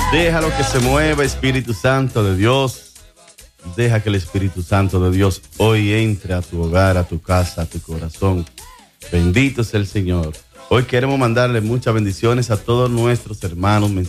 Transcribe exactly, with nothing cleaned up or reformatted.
Déjalo que se mueva, Espíritu Santo de Dios. Deja que el Espíritu Santo de Dios hoy entre a tu hogar, a tu casa, a tu corazón. Bendito sea el Señor. Hoy queremos mandarle muchas bendiciones a todos nuestros hermanos